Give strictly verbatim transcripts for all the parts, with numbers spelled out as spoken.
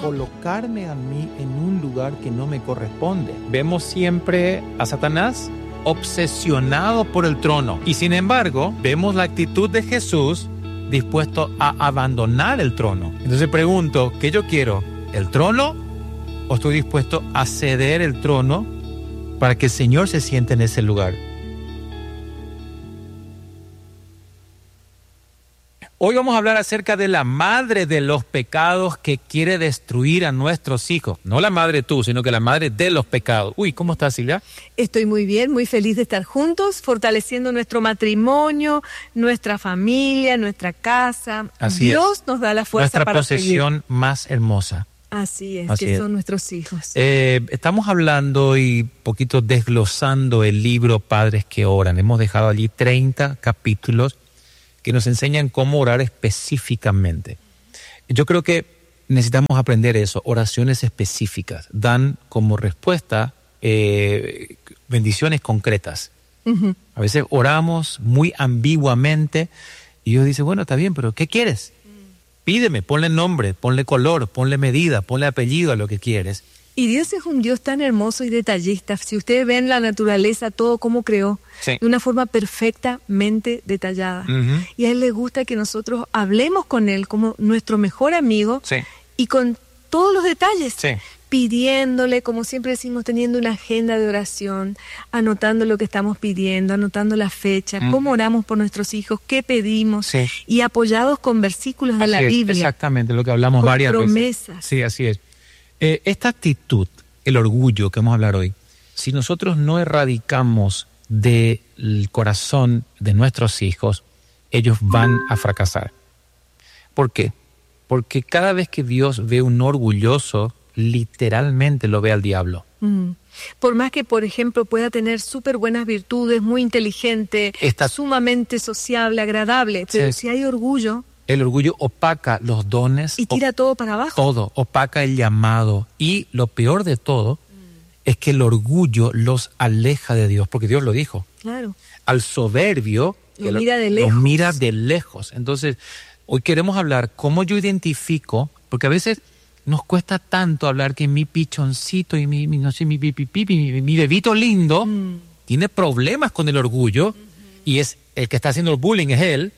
colocarme a mí en un lugar que no me corresponde. Vemos siempre a Satanás obsesionado por el trono. Y sin embargo, vemos la actitud de Jesús dispuesto a abandonar el trono. Entonces pregunto, ¿qué yo quiero? ¿El trono? ¿O estoy dispuesto a ceder el trono para que el Señor se siente en ese lugar? Hoy vamos a hablar acerca de la madre de los pecados que quiere destruir a nuestros hijos. No la madre tú, sino que la madre de los pecados. Uy, ¿cómo estás, Silvia? Estoy muy bien, muy feliz de estar juntos, fortaleciendo nuestro matrimonio, nuestra familia, nuestra casa. Así Dios es. nos da la fuerza Nuestra para posesión seguir. más hermosa. Así es, Así que es. son nuestros hijos. Eh, estamos hablando y poquito desglosando el libro Padres que Oran. Hemos dejado allí treinta capítulos que nos enseñan cómo orar específicamente. Yo creo que necesitamos aprender eso, oraciones específicas. Dan como respuesta eh, bendiciones concretas. Uh-huh. A veces oramos muy ambiguamente y Dios dice, bueno, está bien, pero ¿qué quieres? Pídeme, ponle nombre, ponle color, ponle medida, ponle apellido a lo que quieres. Y Dios es un Dios tan hermoso y detallista. Si ustedes ven la naturaleza, todo cómo creó, Sí. de una forma perfectamente detallada. Uh-huh. Y a Él le gusta que nosotros hablemos con Él como nuestro mejor amigo Sí. y con todos los detalles. Sí. Pidiéndole, como siempre decimos, teniendo una agenda de oración, anotando lo que estamos pidiendo, anotando la fecha, Mm. cómo oramos por nuestros hijos, qué pedimos, Sí. y apoyados con versículos de la Así es, Biblia, exactamente, lo que hablamos con varias veces. promesas. Sí, así es. Eh, esta actitud, el orgullo que vamos a hablar hoy, si nosotros no erradicamos del corazón de nuestros hijos, ellos van a fracasar. ¿Por qué? Porque cada vez que Dios ve un orgulloso, literalmente lo ve al diablo. Mm. Por más que, por ejemplo, pueda tener súper buenas virtudes, muy inteligente, Esta- sumamente sociable, agradable, pero Sí. si hay orgullo El orgullo opaca los dones, y tira todo para abajo. todo, opaca el llamado. Y lo peor de todo es que el orgullo los aleja de Dios, porque Dios lo dijo. Claro. Al soberbio Lo que mira de lo lejos. mira de lejos. Entonces, hoy queremos hablar cómo yo identifico, porque a veces nos cuesta tanto hablar que mi pichoncito y mi, mi no sé, mi pipi, pipi, mi, mi bebito lindo Mm. tiene problemas con el orgullo, uh-huh. y es el que está haciendo el bullying es él,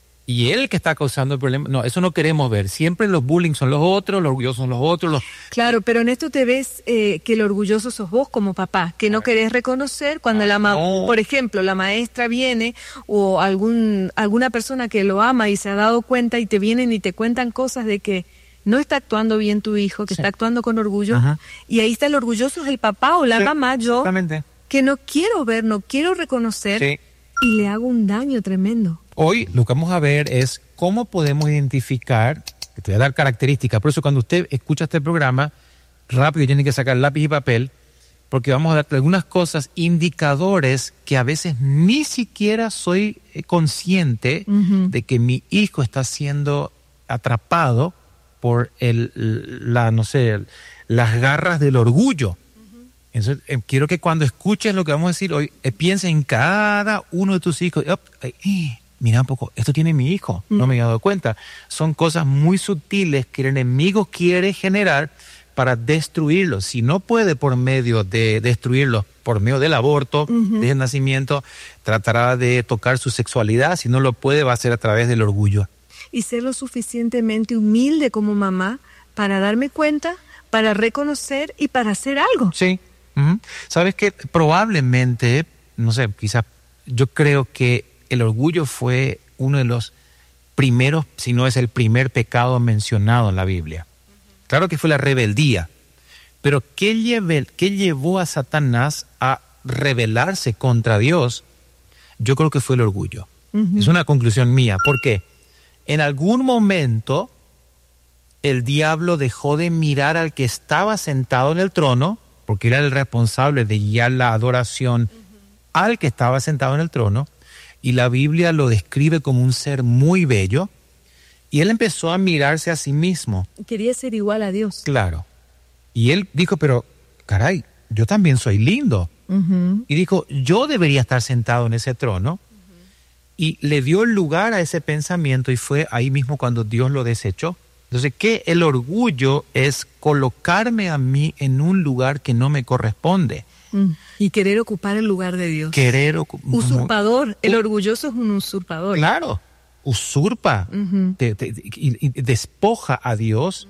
y él el que está causando el problema. No, eso no queremos ver. Siempre los bullying son los otros, los orgullosos son los otros. Los... Claro, pero en esto te ves eh, que el orgulloso sos vos como papá, que no querés reconocer cuando la ma- no. por ejemplo, la maestra viene o algún alguna persona que lo ama y se ha dado cuenta y te vienen y te cuentan cosas de que no está actuando bien tu hijo, que Sí. está actuando con orgullo, Ajá. y ahí está el orgulloso, es el papá o la Sí, mamá, yo, exactamente. que no quiero ver, no quiero reconocer, Sí. y le hago un daño tremendo. Hoy lo que vamos a ver es cómo podemos identificar, que te voy a dar características, por eso cuando usted escucha este programa, rápido tiene que sacar lápiz y papel, porque vamos a darte algunas cosas, indicadores que a veces ni siquiera soy eh, consciente Ujú. de que mi hijo está siendo atrapado por el, la, no sé, las garras del orgullo. Entonces, eh, quiero que cuando escuches lo que vamos a decir hoy, eh, pienses en cada uno de tus hijos. Op, eh, eh, mira un poco, esto tiene mi hijo, no me he dado cuenta. Son cosas muy sutiles que el enemigo quiere generar para destruirlos. Si no puede por medio de destruirlos, por medio del aborto, Ujú. del nacimiento, tratará de tocar su sexualidad. Si no lo puede, va a ser a través del orgullo. Y ser lo suficientemente humilde como mamá para darme cuenta, para reconocer y para hacer algo. Sí. Ujú. Sabes que probablemente, no sé, quizás yo creo que el orgullo fue uno de los primeros, si no es el primer pecado mencionado en la Biblia. Claro que fue la rebeldía, pero ¿qué, lleve, qué llevó a Satanás a rebelarse contra Dios? Yo creo que fue el orgullo. Ujú. Es una conclusión mía. ¿Por qué? En algún momento el diablo dejó de mirar al que estaba sentado en el trono, porque era el responsable de guiar la adoración al que estaba sentado en el trono, y la Biblia lo describe como un ser muy bello, y él empezó a mirarse a sí mismo. Quería ser igual a Dios. Claro. Y él dijo, pero caray, yo también soy lindo. Ujú. Y dijo, yo debería estar sentado en ese trono. Uh-huh. Y le dio lugar a ese pensamiento, y fue ahí mismo cuando Dios lo desechó. Entonces, ¿qué? El orgullo es colocarme a mí en un lugar que no me corresponde. Mm. Y querer ocupar el lugar de Dios. Querer ocu- Usurpador. El orgulloso es un usurpador. Claro, usurpa, Uh-huh. te- te- y, y despoja a Dios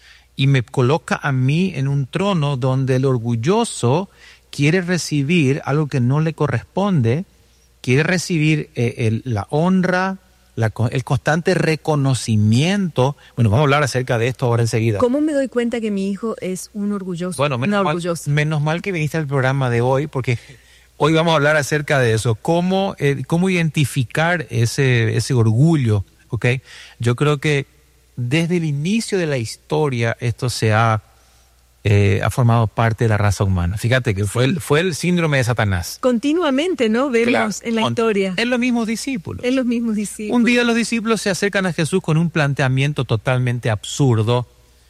y me coloca a mí en un trono donde el orgulloso quiere recibir algo que no le corresponde, quiere recibir eh, el- la honra, la co- el constante reconocimiento. Bueno, vamos a hablar acerca de esto ahora enseguida. ¿Cómo me doy cuenta que mi hijo es un orgulloso? Bueno, una menos mal, orgullosa. menos mal que viniste al programa de hoy, porque hoy vamos a hablar acerca de eso, cómo, eh, cómo identificar ese, ese orgullo, ¿ok? Yo creo que desde el inicio de la historia esto se ha, eh, ha formado parte de la raza humana. Fíjate que fue el, fue el síndrome de Satanás. Continuamente, ¿no? Vemos Claro, en la con- historia. En los mismos discípulos. En los mismos discípulos. Un día los discípulos se acercan a Jesús con un planteamiento totalmente absurdo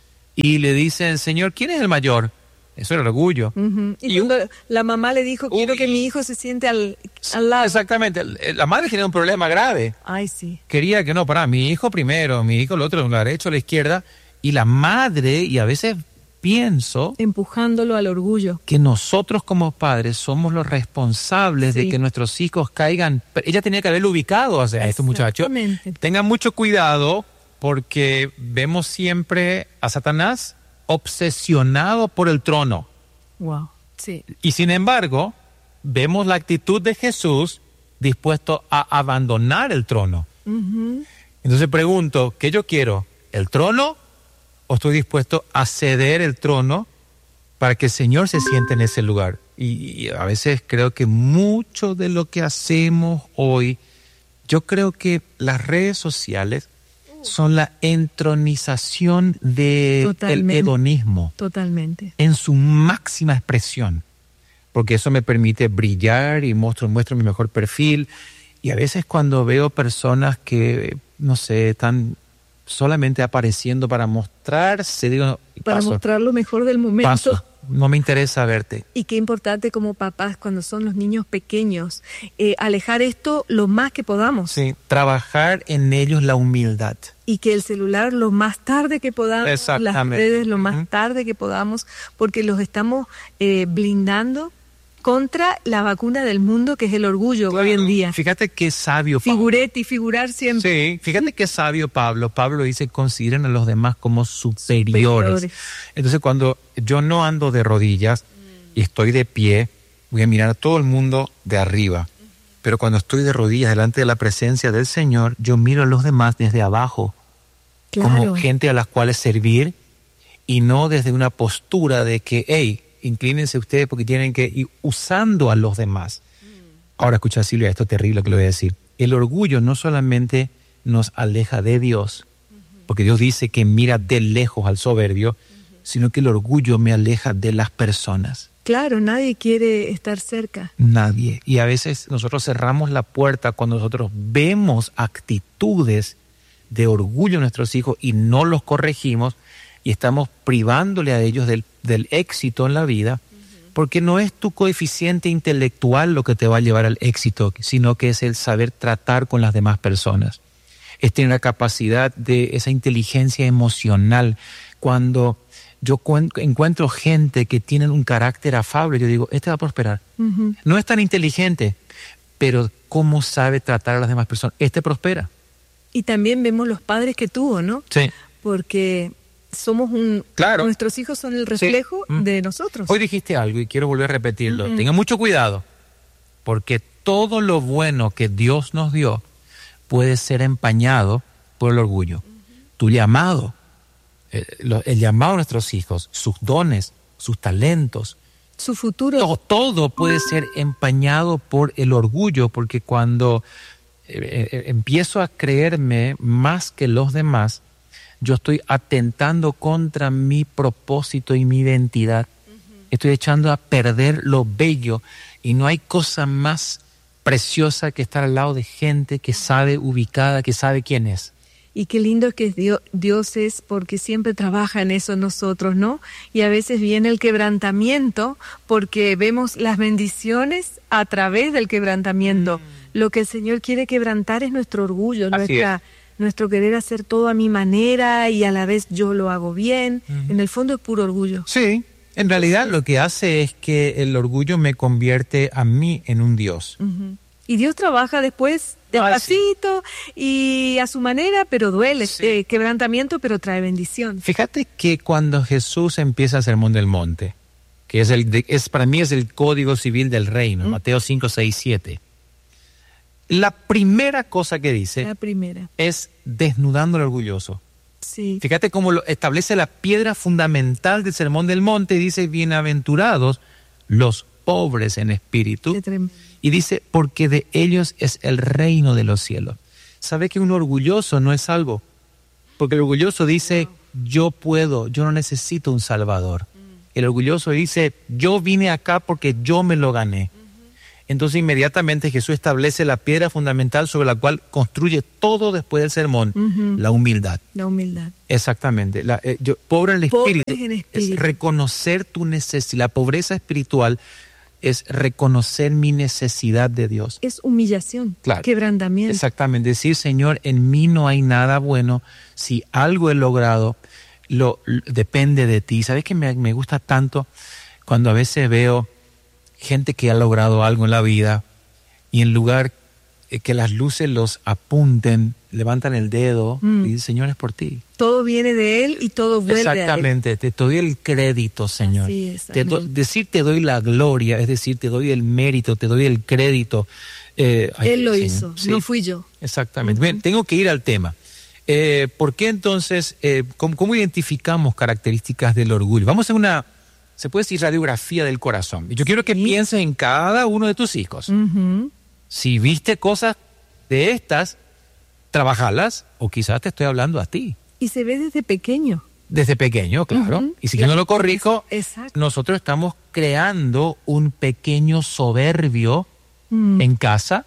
y le dicen, Señor, ¿quién es el mayor? Eso era el orgullo. Ujú. Y, Y un- cuando la mamá le dijo, quiero Uy. que mi hijo se siente al, al lado. Exactamente. La madre tenía un problema grave. Ay, sí. Quería que no, para mi hijo primero, mi hijo el otro, la derecha o la izquierda. Y la madre, y a veces pienso Empujándolo al orgullo. que nosotros como padres somos los responsables Sí. de que nuestros hijos caigan. Pero ella tenía que haberlo ubicado, o sea, a estos muchachos. Exactamente. Tengan mucho cuidado porque vemos siempre a Satanás obsesionado por el trono. Wow. Sí. Y sin embargo, vemos la actitud de Jesús dispuesto a abandonar el trono. Ujú. Entonces pregunto, ¿qué yo quiero? ¿El trono? ¿O estoy dispuesto a ceder el trono para que el Señor se siente en ese lugar? Y, y a veces creo que mucho de lo que hacemos hoy, yo creo que las redes sociales son la entronización del Totalmente. hedonismo Totalmente. en su máxima expresión, porque eso me permite brillar y muestro, muestro mi mejor perfil. Y a veces cuando veo personas que, no sé, están solamente apareciendo para mostrarse, digo, Para paso, mostrar lo mejor del momento. paso, no me interesa verte. Y qué importante como papás cuando son los niños pequeños, eh, alejar esto lo más que podamos. Sí, trabajar en ellos la humildad. Y que el celular lo más tarde que podamos, las Exactamente. redes lo más Ujú. tarde que podamos, porque los estamos eh, blindando contra la vacuna del mundo que es el orgullo hoy en día. Fíjate qué sabio Pablo. Figurete y figurar siempre. Sí, fíjate qué sabio Pablo. Pablo dice, consideren a los demás como superiores. Superiores. Entonces, cuando yo no ando de rodillas y estoy de pie, voy a mirar a todo el mundo de arriba. Pero cuando estoy de rodillas delante de la presencia del Señor, yo miro a los demás desde abajo, Claro. como gente a las cuales servir, y no desde una postura de que, hey, inclínense ustedes porque tienen que ir usando a los demás. Ahora escucha, Silvia, esto es terrible que lo voy a decir. El orgullo no solamente nos aleja de Dios, porque Dios dice que mira de lejos al soberbio, sino que el orgullo me aleja de las personas. Claro, nadie quiere estar cerca. Nadie. Y a veces nosotros cerramos la puerta cuando nosotros vemos actitudes de orgullo en nuestros hijos y no los corregimos y estamos privándole a ellos del, del éxito en la vida, porque no es tu coeficiente intelectual lo que te va a llevar al éxito, sino que es el saber tratar con las demás personas. Es tener la capacidad de esa inteligencia emocional. Cuando yo cuen- encuentro gente que tienen un carácter afable, yo digo, este va a prosperar. Ujú. No es tan inteligente, pero cómo sabe tratar a las demás personas. Este prospera. Y también vemos los padres que tuvo, ¿no? Sí. Porque somos un... Claro. Nuestros hijos son el reflejo Mm. de nosotros. Hoy dijiste algo y quiero volver a repetirlo. Mm-mm. Tengan mucho cuidado, porque todo lo bueno que Dios nos dio puede ser empañado por el orgullo. Tu llamado, eh, lo- el llamado a nuestros hijos, sus dones, sus talentos, Su futuro. todo, todo puede ser empañado por el orgullo, porque cuando eh, eh, empiezo a creerme más que los demás, yo estoy atentando contra mi propósito y mi identidad. Estoy echando a perder lo bello y no hay cosa más preciosa que estar al lado de gente que sabe ubicada, que sabe quién es. Y qué lindo que Dios, Dios es porque siempre trabaja en eso en nosotros, ¿no? Y a veces viene el quebrantamiento porque vemos las bendiciones a través del quebrantamiento. Lo que el Señor quiere quebrantar es nuestro orgullo, Así nuestra, nuestro querer hacer todo a mi manera y a la vez yo lo hago bien. Uh-huh. En el fondo es puro orgullo. Sí, en realidad lo que hace es que el orgullo me convierte a mí en un Dios. Uh-huh. Y Dios trabaja después despacito ah, sí. y a su manera, pero duele, sí. eh, quebrantamiento, pero trae bendición. Fíjate que cuando Jesús empieza el Sermón del Monte, que es el de, es para mí es el código civil del reino, uh-huh. Mateo cinco, seis, siete. La primera cosa que dice la primera. es desnudando al orgulloso. Sí. Fíjate cómo lo establece la piedra fundamental del Sermón del Monte, dice, bienaventurados los pobres en espíritu. Y dice, porque de ellos es el reino de los cielos. ¿Sabe que un orgulloso no es salvo? Porque el orgulloso dice, yo puedo, yo no necesito un salvador. El orgulloso dice, yo vine acá porque yo me lo gané. Entonces inmediatamente Jesús establece la piedra fundamental sobre la cual construye todo después del sermón, uh-huh. la humildad. La humildad. Exactamente. La, eh, yo, pobre en el espíritu, en espíritu es reconocer tu necesidad. La pobreza espiritual es reconocer mi necesidad de Dios. Es humillación, claro. Quebrantamiento. Exactamente. Decir, Señor, en mí no hay nada bueno. Si algo he logrado, lo, lo depende de ti. ¿Sabes qué me, me gusta tanto? Cuando a veces veo gente que ha logrado algo en la vida y en lugar que las luces los apunten, levantan el dedo mm. y dicen, Señor, es por ti. Todo viene de Él y todo vuelve Exactamente, a Él. Te doy el crédito, Señor. Así es, te do, decir te doy la gloria, es decir, te doy el mérito, te doy el crédito. Eh, ay, Él lo Señor. hizo, sí. no fui yo. Exactamente. Uh-huh. Bien, tengo que ir al tema. Eh, ¿Por qué entonces, eh, cómo, cómo identificamos características del orgullo? Vamos a hacer una, se puede decir, radiografía del corazón. Y yo quiero que sí. pienses en cada uno de tus hijos. Uh-huh. Si viste cosas de estas, trabajarlas, o quizás te estoy hablando a ti. Y se ve desde pequeño. Desde pequeño, claro. Uh-huh. Y si yo no lo corrijo, Exacto. nosotros estamos creando un pequeño soberbio mm. en casa,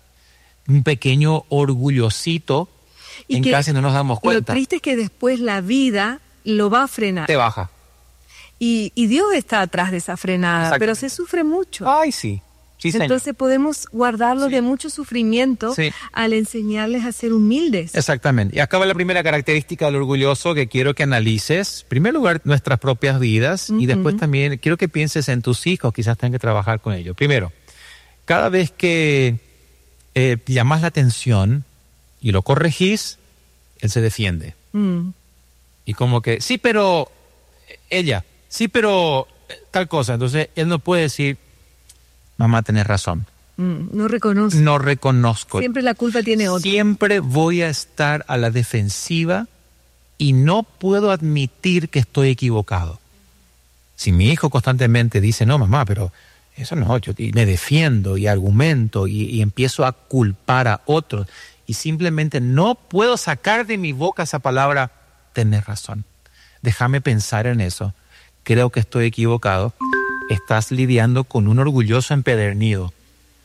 un pequeño orgullosito y en casa y no nos damos cuenta. Lo triste es que después la vida lo va a frenar. Te baja. Y, y Dios está atrás de esa frenada, pero se sufre mucho. Ay, sí. Sí, entonces podemos guardarlos sí. de mucho sufrimiento sí. al enseñarles a ser humildes. Exactamente. Y acá va la primera característica del orgulloso que quiero que analices. En primer lugar, nuestras propias vidas uh-huh. y después también quiero que pienses en tus hijos, quizás tengan que trabajar con ellos. Primero, cada vez que eh, llamas la atención y lo corregís, él se defiende. Uh-huh. Y como que, sí, pero ella, sí, pero tal cosa. Entonces, él no puede decir, mamá, tenés razón. Mm, no reconozco. No reconozco. Siempre la culpa tiene otro. Siempre voy a estar a la defensiva y no puedo admitir que estoy equivocado. Si mi hijo constantemente dice, no, mamá, pero eso no, yo y me defiendo y argumento y, y empiezo a culpar a otros y simplemente no puedo sacar de mi boca esa palabra, tenés razón. Déjame pensar en eso. Creo que estoy equivocado. Estás lidiando con un orgulloso empedernido.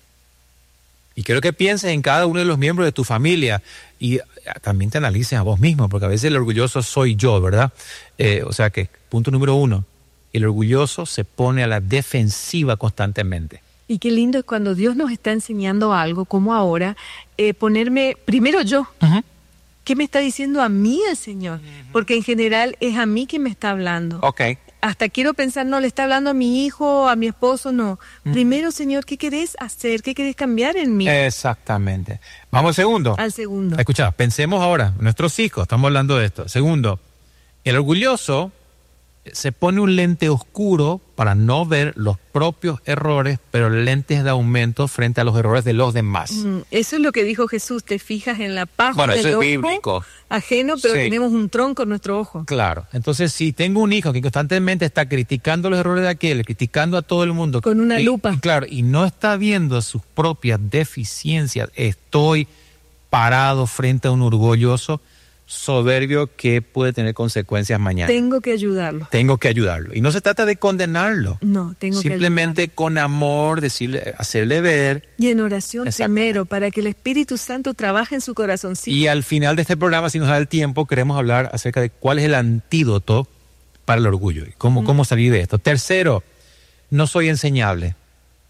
Y quiero que pienses en cada uno de los miembros de tu familia y también te analices a vos mismo, porque a veces el orgulloso soy yo, ¿verdad? Eh, o sea que, punto número uno, el orgulloso se pone a la defensiva constantemente. Y qué lindo es cuando Dios nos está enseñando algo, como ahora, eh, ponerme primero yo. Uh-huh. ¿Qué me está diciendo a mí el Señor? Uh-huh. Porque en general es a mí que me está hablando. Okay. Hasta quiero pensar, no, le está hablando a mi hijo, a mi esposo, no. Mm. Primero, Señor, ¿qué querés hacer? ¿Qué querés cambiar en mí? Exactamente. Vamos al segundo. Al segundo. Escucha, pensemos ahora, nuestros hijos, estamos hablando de esto. Segundo, el orgulloso se pone un lente oscuro para no ver los propios errores, pero lentes de aumento frente a los errores de los demás. Mm, eso es lo que dijo Jesús, te fijas en la paja bueno, del eso es ojo bíblico. Ajeno, pero sí. tenemos un tronco en nuestro ojo. Claro, entonces si tengo un hijo que constantemente está criticando los errores de aquel, criticando a todo el mundo. Con una y, lupa. Y, claro, y no está viendo sus propias deficiencias, estoy parado frente a un orgulloso soberbio que puede tener consecuencias mañana. Tengo que ayudarlo. Tengo que ayudarlo. Y no se trata de condenarlo. No, tengo Simplemente que con amor, decirle, hacerle ver. Y en oración primero, para que el Espíritu Santo trabaje en su corazoncito. Y al final de este programa, si nos da el tiempo, queremos hablar acerca de cuál es el antídoto para el orgullo y cómo, mm. cómo salir de esto. Tercero, no soy enseñable.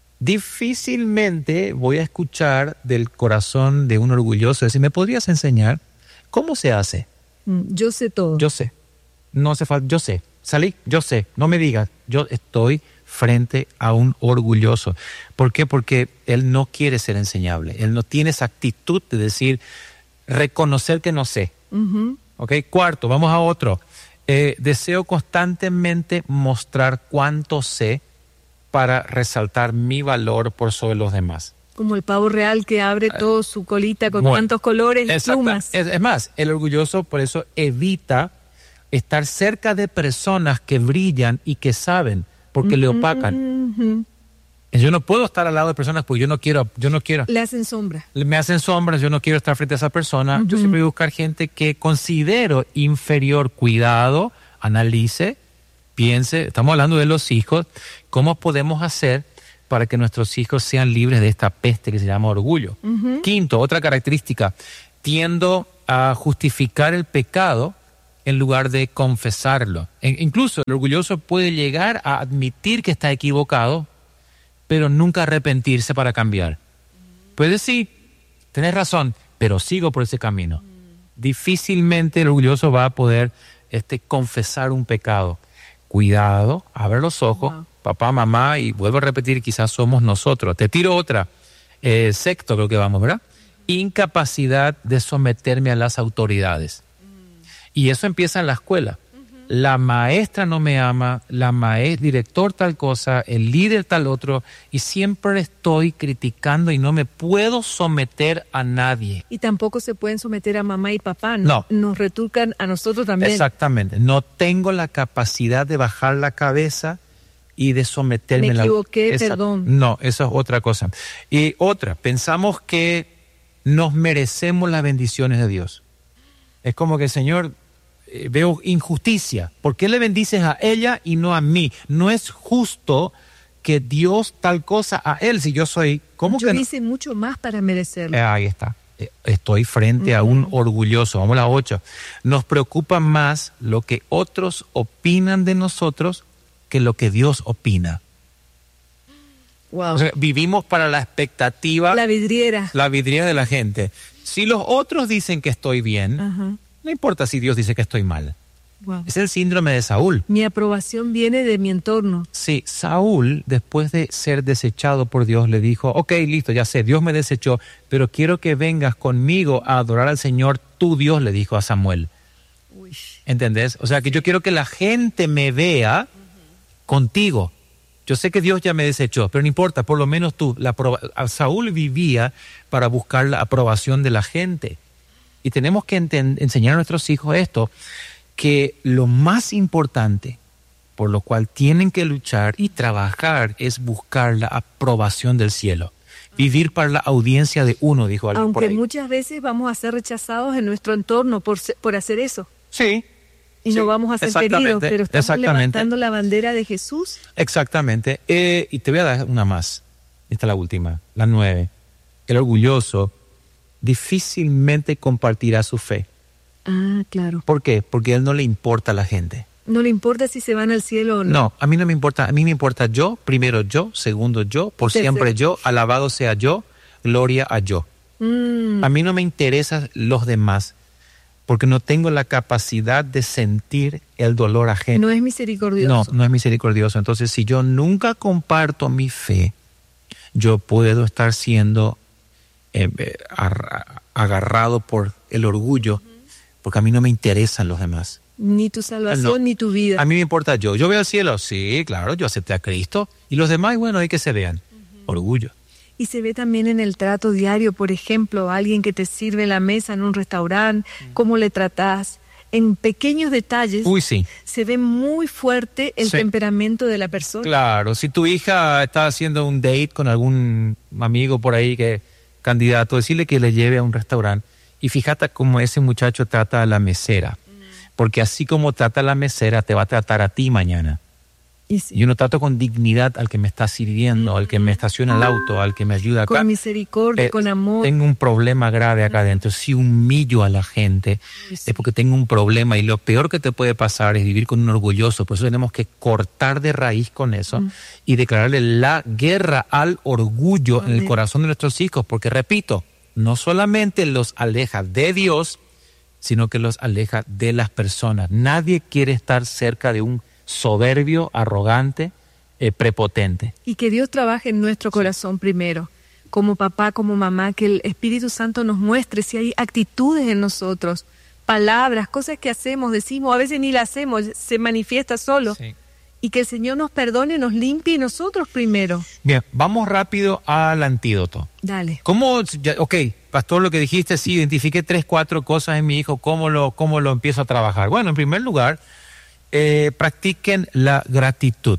Difícilmente voy a escuchar del corazón de un orgulloso decir, ¿me podrías enseñar? ¿Cómo se hace? Yo sé todo. Yo sé. No hace falta. Yo sé. Salí. Yo sé. No me digas. Yo estoy frente a un orgulloso. ¿Por qué? Porque él no quiere ser enseñable. Él no tiene esa actitud de decir, reconocer que no sé. Uh-huh. ¿Ok? Cuarto, vamos a otro. Eh, deseo constantemente mostrar cuánto sé para resaltar mi valor por sobre los demás. Como el pavo real que abre todo su colita con Bueno, tantos colores y exacta, plumas. Es, es más, el orgulloso por eso evita estar cerca de personas que brillan y que saben, porque uh-huh, le opacan. Uh-huh. Yo no puedo estar al lado de personas porque yo no quiero, yo no quiero. Le hacen sombra. Me hacen sombras, yo no quiero estar frente a esa persona. Uh-huh. Yo siempre voy a buscar gente que considero inferior. Cuidado, analice, piense. Estamos hablando de los hijos. ¿Cómo podemos hacer para que nuestros hijos sean libres de esta peste que se llama orgullo? Uh-huh. Quinto, otra característica. Tiendo a justificar el pecado en lugar de confesarlo. E incluso el orgulloso puede llegar a admitir que está equivocado, pero nunca arrepentirse para cambiar. Puede decir, tenés razón, pero sigo por ese camino. Difícilmente el orgulloso va a poder este, confesar un pecado. Cuidado, abre los ojos, wow. Papá, mamá, y vuelvo a repetir, quizás somos nosotros. Te tiro otra. Eh, sexto creo que vamos, ¿verdad? Incapacidad de someterme a las autoridades. Mm. Y eso empieza en la escuela. La maestra no me ama, la maestra, director tal cosa, el líder tal otro, y siempre estoy criticando y no me puedo someter a nadie. Y tampoco se pueden someter a mamá y papá, ¿no? No. Nos retucan a nosotros también. Exactamente. No tengo la capacidad de bajar la cabeza y de someterme. Me equivoqué, la... Esa... perdón. No, eso es otra cosa. Y otra, pensamos que nos merecemos las bendiciones de Dios. Es como que, Señor, veo injusticia. ¿Por qué le bendices a ella y no a mí? No es justo que Dios tal cosa a él si yo soy... ¿Cómo yo que no? hice mucho más para merecerlo. Eh, ahí está. Estoy frente uh-huh. a un orgulloso. Vamos a la ocho. Nos preocupa más lo que otros opinan de nosotros que lo que Dios opina. Wow. O sea, vivimos para la expectativa... La vidriera. La vidriera de la gente. Si los otros dicen que estoy bien... Uh-huh. No importa si Dios dice que estoy mal. Wow. Es el síndrome de Saúl. Mi aprobación viene de mi entorno. Sí, Saúl, después de ser desechado por Dios, le dijo, ok, listo, ya sé, Dios me desechó, pero quiero que vengas conmigo a adorar al Señor, tu Dios, le dijo a Samuel. Uy. ¿Entendés? O sea, que yo quiero que la gente me vea uh-huh. contigo. Yo sé que Dios ya me desechó, pero no importa, por lo menos tú. La aproba- Saúl vivía para buscar la aprobación de la gente. Y tenemos que enten- enseñar a nuestros hijos esto, que lo más importante por lo cual tienen que luchar y trabajar es buscar la aprobación del cielo. Vivir para la audiencia de uno, dijo alguien Aunque por ahí. muchas veces vamos a ser rechazados en nuestro entorno por, por hacer eso. Sí. Y sí, no vamos a ser queridos, pero estamos levantando la bandera de Jesús. Exactamente. Eh, y te voy a dar una más. Esta es la última, la nueve. El orgulloso difícilmente compartirá su fe. Ah, claro. ¿Por qué? Porque a él no le importa a la gente. No le importa si se van al cielo o no. No, a mí no me importa. A mí me importa yo, primero yo, segundo yo, por Tercero. siempre yo, alabado sea yo, gloria a yo. Mm. A mí no me interesan los demás, porque no tengo la capacidad de sentir el dolor ajeno. No es misericordioso. No, no es misericordioso. Entonces, si yo nunca comparto mi fe, yo puedo estar siendo eh, eh, agarrado por el orgullo, porque a mí no me interesan los demás. Ni tu salvación, no. ni tu vida. A mí me importa yo. Yo voy al cielo, sí, claro, yo acepté a Cristo. Y los demás, bueno, hay que se vean. Uh-huh. Orgullo. Y se ve también en el trato diario, por ejemplo, alguien que te sirve la mesa en un restaurante, uh-huh. cómo le tratás. En pequeños detalles Uy, sí. se ve muy fuerte el sí. temperamento de la persona. Claro, si tu hija está haciendo un date con algún amigo por ahí que candidato, decirle que le lleve a un restaurante y fíjate cómo ese muchacho trata a la mesera, mm. porque así como trata a la mesera te va a tratar a ti mañana. Y sí. Yo no trato con dignidad al que me está sirviendo, mm. al que me estaciona el auto, al que me ayuda acá. Con misericordia, eh, con amor. Tengo un problema grave acá adentro. Si humillo a la gente sí. es porque tengo un problema y lo peor que te puede pasar es vivir con un orgulloso. Por eso tenemos que cortar de raíz con eso mm. y declararle la guerra al orgullo Amén. En el corazón de nuestros hijos. Porque repito, no solamente los aleja de Dios, sino que los aleja de las personas. Nadie quiere estar cerca de un soberbio, arrogante, eh, prepotente. Y que Dios trabaje en nuestro corazón primero, como papá, como mamá, que el Espíritu Santo nos muestre si hay actitudes en nosotros, palabras, cosas que hacemos, decimos, a veces ni las hacemos, se manifiesta solo. Sí. Y que el Señor nos perdone, nos limpie nosotros primero. Bien, vamos rápido al antídoto. Dale. ¿Cómo, ya, ok, pastor, lo que dijiste, sí, identifiqué tres, cuatro cosas en mi hijo, ¿cómo lo, cómo lo empiezo a trabajar? Bueno, en primer lugar, eh, practiquen la gratitud.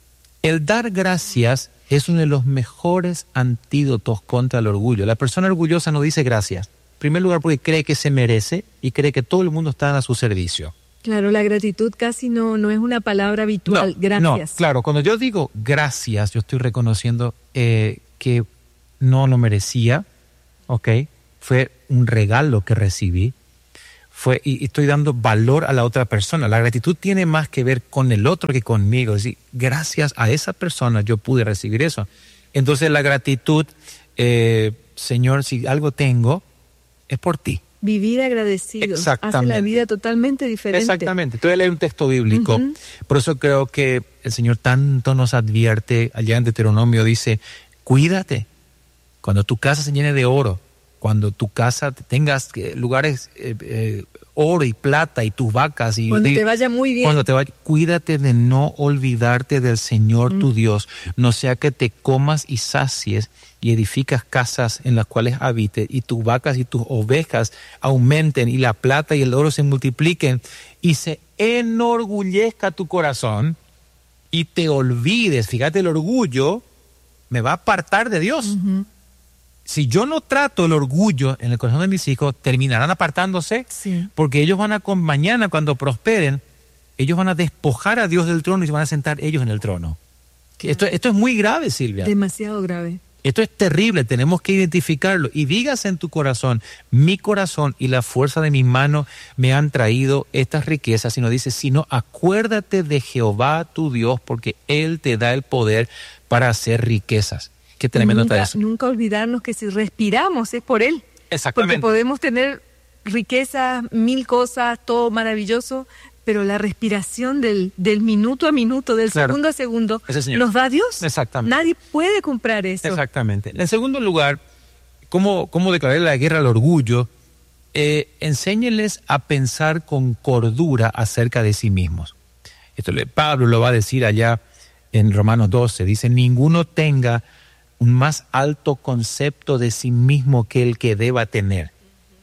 El dar gracias es uno de los mejores antídotos contra el orgullo. La persona orgullosa no dice gracias. En primer lugar, porque cree que se merece y cree que todo el mundo está a su servicio. Claro, la gratitud casi no, no es una palabra habitual. No, gracias. No, claro, cuando yo digo gracias, yo estoy reconociendo eh, que no lo merecía, ¿ok? Fue un regalo que recibí, fue y, y estoy dando valor a la otra persona. La gratitud tiene más que ver con el otro que conmigo. Es decir, gracias a esa persona yo pude recibir eso. Entonces la gratitud, eh, Señor, si algo tengo, es por ti. Vivir agradecidos hace la vida totalmente diferente. Exactamente. Te voy a leer un texto bíblico. Uh-huh. Por eso creo que el Señor tanto nos advierte, allá en Deuteronomio dice, cuídate. Cuando tu casa se llene de oro, cuando tu casa tengas lugares, eh, eh, oro y plata y tus vacas. Y, cuando te vaya muy bien. Cuando te vaya, cuídate de no olvidarte del Señor uh-huh. tu Dios, no sea que te comas y sacies y edificas casas en las cuales habites, y tus vacas y tus ovejas aumenten, y la plata y el oro se multipliquen, y se enorgullezca tu corazón, y te olvides. Fíjate, el orgullo me va a apartar de Dios. Uh-huh. Si yo no trato el orgullo en el corazón de mis hijos, terminarán apartándose, sí. porque ellos van a, con mañana cuando prosperen, ellos van a despojar a Dios del trono y se van a sentar ellos en el trono. Claro. Esto, esto es muy grave, Silvia. Demasiado grave. Esto es terrible, tenemos que identificarlo. Y digas en tu corazón, mi corazón y la fuerza de mis manos me han traído estas riquezas. Sino dice, sino acuérdate de Jehová tu Dios, porque Él te da el poder para hacer riquezas. Qué tremendo está eso. Nunca olvidarnos que si respiramos es por Él. Exactamente. Porque podemos tener riquezas, mil cosas, todo maravilloso, pero la respiración del, del minuto a minuto, del claro. segundo a segundo, nos da Dios. Exactamente. Nadie puede comprar eso. Exactamente. En segundo lugar, ¿cómo, cómo declarar la guerra al orgullo? Eh, enséñenles a pensar con cordura acerca de sí mismos. Esto Pablo lo va a decir allá en Romanos doce. Dice, ninguno tenga un más alto concepto de sí mismo que el que deba tener.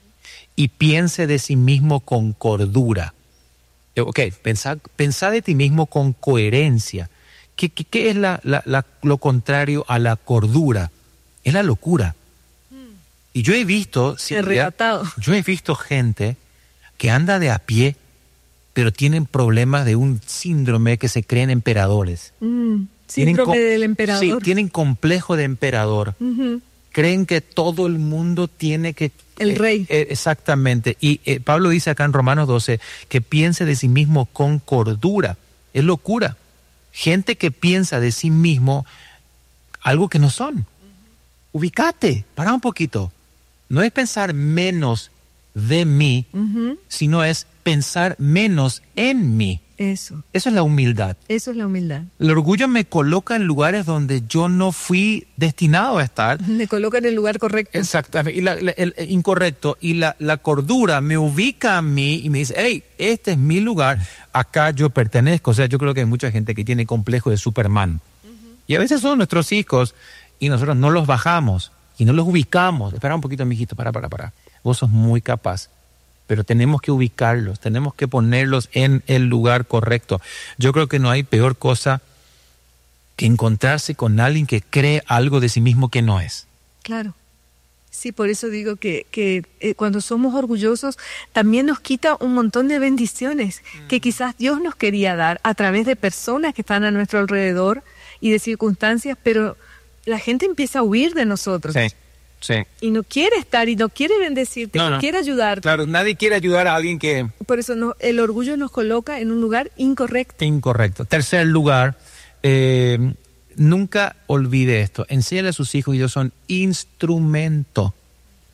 Y piense de sí mismo con cordura. Ok, pensá, pensá de ti mismo con coherencia. ¿Qué, qué, qué es la, la, la, lo contrario a la cordura? Es la locura. Mm. Y yo he visto, Arrebatado. yo he visto gente que anda de a pie, pero tienen problemas de un síndrome que se creen emperadores. Mm, síndrome tienen, del emperador. Sí, tienen complejo de emperador. Uh-huh. Creen que todo el mundo tiene que... El rey. Eh, eh, exactamente. Y eh, Pablo dice acá en Romanos doce que piense de sí mismo con cordura. Es locura. Gente que piensa de sí mismo algo que no son. Uh-huh. Ubícate, para un poquito. No es pensar menos de mí, uh-huh. sino es pensar menos en mí. Eso. Eso es la humildad. Eso es la humildad. El orgullo me coloca en lugares donde yo no fui destinado a estar. Me coloca en el lugar correcto. Exactamente. Y la, la, el, el incorrecto. Y la, la cordura me ubica a mí y me dice, hey, este es mi lugar, acá yo pertenezco. O sea, yo creo que hay mucha gente que tiene complejo de Superman. Uh-huh. Y a veces son nuestros hijos y nosotros no los bajamos y no los ubicamos. Espera un poquito, mijito, para, para, para. Vos sos muy capaz. Pero tenemos que ubicarlos, tenemos que ponerlos en el lugar correcto. Yo creo que no hay peor cosa que encontrarse con alguien que cree algo de sí mismo que no es. Claro. Sí, por eso digo que, que eh, cuando somos orgullosos también nos quita un montón de bendiciones mm. que quizás Dios nos quería dar a través de personas que están a nuestro alrededor y de circunstancias, pero la gente empieza a huir de nosotros. Sí. Sí. Y no quiere estar y no quiere bendecirte, no, no, no quiere ayudarte. Claro, nadie quiere ayudar a alguien que... Por eso no, el orgullo nos coloca en un lugar incorrecto. Incorrecto. Tercer lugar, eh, nunca olvide esto. Enséñale a sus hijos que ellos son instrumento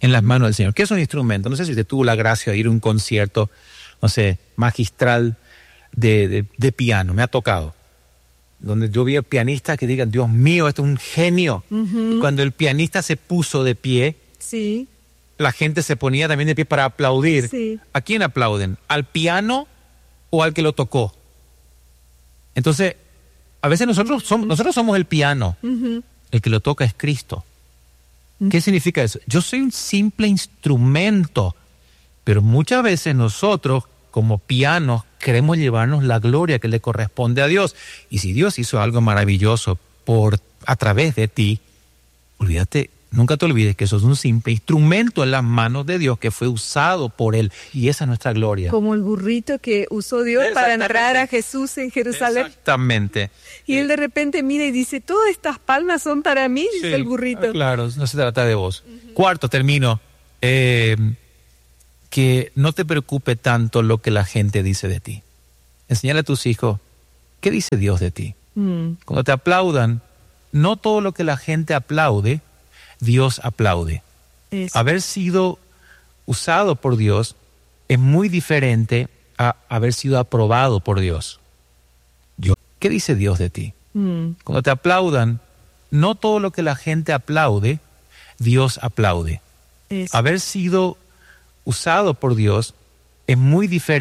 en las manos del Señor. ¿Qué es un instrumento? No sé si usted tuvo la gracia de ir a un concierto, no sé, magistral de, de, de piano. Me ha tocado. Donde yo vi al pianista que digan, Dios mío, esto es un genio. Ujú. Cuando el pianista se puso de pie, Sí, la gente se ponía también de pie para aplaudir. sí. ¿A quién aplauden? ¿Al piano o al que lo tocó? Entonces, a veces nosotros somos, nosotros somos el piano. Ujú. El que lo toca es Cristo. ¿Qué significa eso? Yo soy un simple instrumento, pero muchas veces nosotros, como pianos, queremos llevarnos la gloria que le corresponde a Dios. Y si Dios hizo algo maravilloso por, a través de ti, olvídate, nunca te olvides que sos un simple instrumento en las manos de Dios que fue usado por Él. Y esa es nuestra gloria. Como el burrito que usó Dios para Exactamente. entrar a Jesús en Jerusalén. Exactamente. Y él de repente mira y dice, todas estas palmas son para mí, dice Sí, el burrito. ah, claro, no se trata de vos. Cuarto, termino. Eh, que no te preocupe tanto lo que la gente dice de ti. Enseñale a tus hijos, ¿qué dice Dios de ti? Mm. Cuando te aplaudan, no todo lo que la gente aplaude, Dios aplaude. Eso. Haber sido usado por Dios es muy diferente a haber sido aprobado por Dios. Yo, ¿qué dice Dios de ti? Mm. Cuando te aplaudan, no todo lo que la gente aplaude, Dios aplaude. Eso. Haber sido usado por Dios es muy diferente